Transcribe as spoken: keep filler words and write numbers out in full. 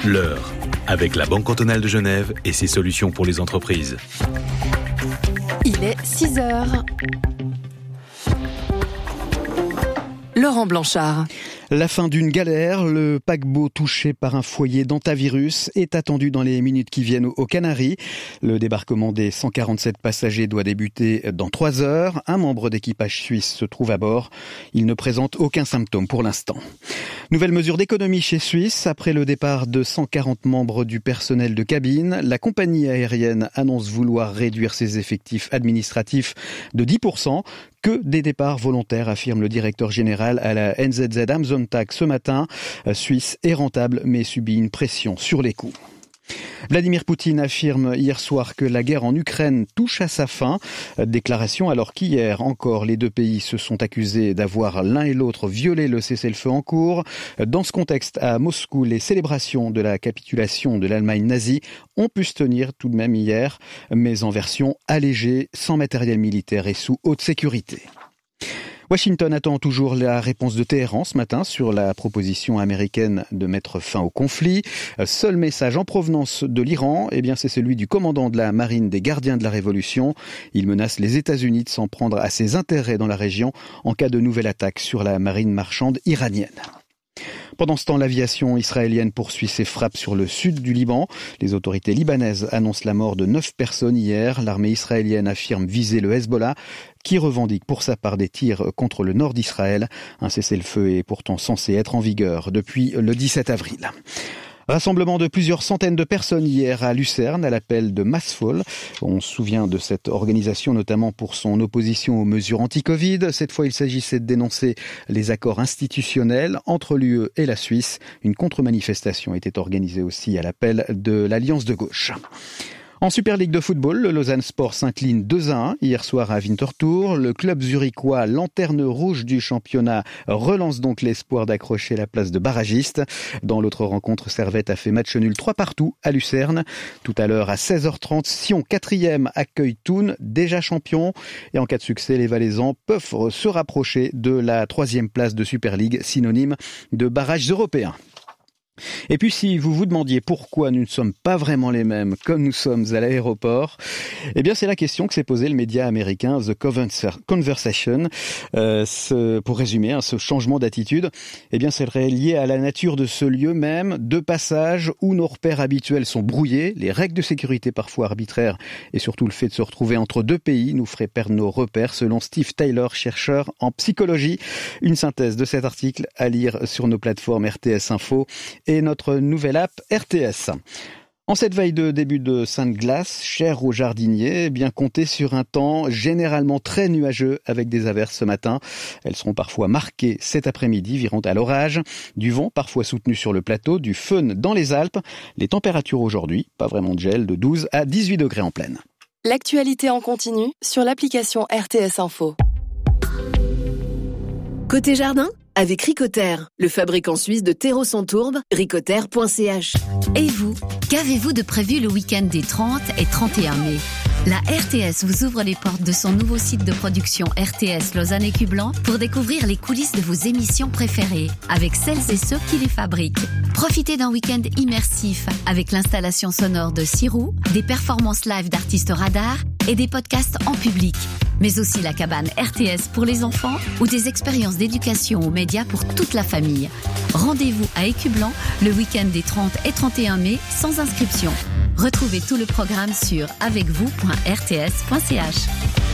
L'heure, avec la Banque cantonale de Genève et ses solutions pour les entreprises. Il est six heures. Laurent Blanchard. La fin d'une galère, le paquebot touché par un foyer d'hantavirus est attendu dans les minutes qui viennent aux Canaries. Le débarquement des cent quarante-sept passagers doit débuter dans trois heures. Un membre d'équipage suisse se trouve à bord. Il ne présente aucun symptôme pour l'instant. Nouvelle mesure d'économie chez Suisse. Après le départ de cent quarante membres du personnel de cabine, la compagnie aérienne annonce vouloir réduire ses effectifs administratifs de dix pour cent. Que des départs volontaires, affirme le directeur général à la N Z Z Amazon Tag ce matin. Suisse est rentable mais subit une pression sur les coûts. Vladimir Poutine affirme hier soir que la guerre en Ukraine touche à sa fin. Déclaration alors qu'hier encore les deux pays se sont accusés d'avoir l'un et l'autre violé le cessez-le-feu en cours. Dans ce contexte, à Moscou, les célébrations de la capitulation de l'Allemagne nazie ont pu se tenir tout de même hier, mais en version allégée, sans matériel militaire et sous haute sécurité. Washington attend toujours la réponse de Téhéran ce matin sur la proposition américaine de mettre fin au conflit. Seul message en provenance de l'Iran, eh bien c'est celui du commandant de la marine des gardiens de la Révolution. Il menace les États-Unis de s'en prendre à ses intérêts dans la région en cas de nouvelle attaque sur la marine marchande iranienne. Pendant ce temps, l'aviation israélienne poursuit ses frappes sur le sud du Liban. Les autorités libanaises annoncent la mort de neuf personnes hier. L'armée israélienne affirme viser le Hezbollah, qui revendique pour sa part des tirs contre le nord d'Israël. Un cessez-le-feu est pourtant censé être en vigueur depuis le dix-sept avril. Rassemblement de plusieurs centaines de personnes hier à Lucerne à l'appel de Massfol. On se souvient de cette organisation notamment pour son opposition aux mesures anti-Covid. Cette fois, il s'agissait de dénoncer les accords institutionnels entre l'U E et la Suisse. Une contre-manifestation était organisée aussi à l'appel de l'Alliance de gauche. En Super League de football, le Lausanne Sport s'incline deux à un hier soir à Winterthur. Le club zurichois, lanterne rouge du championnat, relance donc l'espoir d'accrocher la place de barragiste. Dans l'autre rencontre, Servette a fait match nul trois partout à Lucerne. Tout à l'heure à seize heures trente, Sion quatrième accueille Thun, déjà champion. Et en cas de succès, les Valaisans peuvent se rapprocher de la troisième place de Super League, synonyme de barrages européens. Et puis si vous vous demandiez pourquoi nous ne sommes pas vraiment les mêmes comme nous sommes à l'aéroport, eh bien c'est la question que s'est posée le média américain The Conversation. Euh, ce, pour résumer, hein, ce changement d'attitude, eh bien c'est lié à la nature de ce lieu même, de passage où nos repères habituels sont brouillés, les règles de sécurité parfois arbitraires et surtout le fait de se retrouver entre deux pays nous ferait perdre nos repères, selon Steve Taylor, chercheur en psychologie. Une synthèse de cet article à lire sur nos plateformes R T S Info et notre nouvelle app R T S. En cette veille de début de Sainte-Glace, chère aux jardiniers, eh bien comptez sur un temps généralement très nuageux avec des averses ce matin. Elles seront parfois marquées cet après-midi, viront à l'orage. Du vent parfois soutenu sur le plateau, du fun dans les Alpes. Les températures aujourd'hui, pas vraiment de gel, de douze à dix-huit degrés en pleine. L'actualité en continu sur l'application R T S Info. Côté jardin, avec Ricoter, le fabricant suisse de terreaux sans tourbe, ricoter point c h. Et vous, qu'avez-vous de prévu le week-end des trente et trente et un mai ? La R T S vous ouvre les portes de son nouveau site de production R T S Lausanne et Cublan pour découvrir les coulisses de vos émissions préférées avec celles et ceux qui les fabriquent. Profitez d'un week-end immersif avec l'installation sonore de Sirou, des performances live d'artistes radars et des podcasts en public. Mais aussi la cabane R T S pour les enfants ou des expériences d'éducation aux médias pour toute la famille. Rendez-vous à Écublan le week-end des trente et trente et un mai sans inscription. Retrouvez tout le programme sur avec vous point r t s point c h.